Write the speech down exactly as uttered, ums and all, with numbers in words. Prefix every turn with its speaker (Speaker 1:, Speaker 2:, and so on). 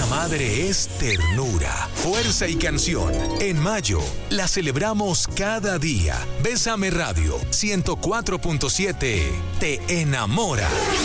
Speaker 1: Una madre es ternura, fuerza y canción. En mayo, la celebramos cada día. Bésame Radio ciento cuatro punto siete te enamora.